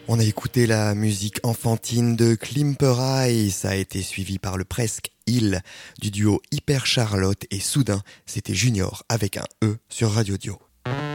On a écouté la musique enfantine de Klimperai, ça a été suivi par le Presque Il du duo Hyper Charlotte et soudain c'était Junior avec un E sur Radio Dio.